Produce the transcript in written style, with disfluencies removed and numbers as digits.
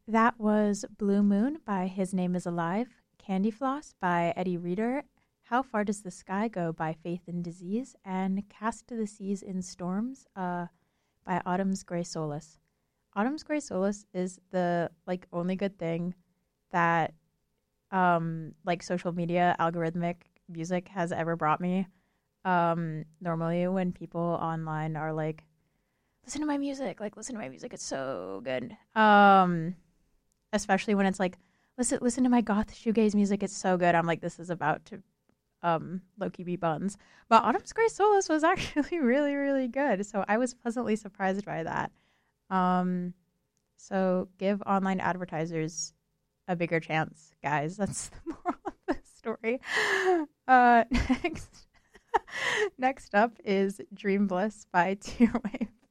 That was Blue Moon by His Name Is Alive, Candy Floss by Eddie Reader, How Far Does the Sky Go by Faith and Disease, and Cast to the Seas in Storms by Autumn's Grey Solace. Autumn's Grey Solace is the only good thing that social media algorithmic music has ever brought me. Normally when people online are like, listen to my music, it's so good. Especially when it's like, listen to my goth shoegaze music, it's so good. I'm like, this is about to low-key be buns. But Autumn's Grey Solace was actually really, really good. So I was pleasantly surprised by that. So give online advertisers a bigger chance, guys. That's the moral of the story. Next up is Dream Bliss by Tearwave.